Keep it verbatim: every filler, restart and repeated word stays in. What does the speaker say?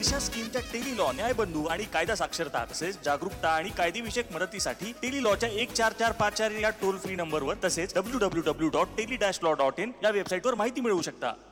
दिशा स्कीमच्या tele law, न्यायबंधू आणि कायदा साक्षरता तसेच जागरूकता आणि कायदेविषयक मदतीसाठी टेली लॉच्या एक चार चार पाच चार या टोल फ्री नंबरवर तसेच W W W dot tele dash law dot in या वेबसाईटवर माहिती मिळवू शकता.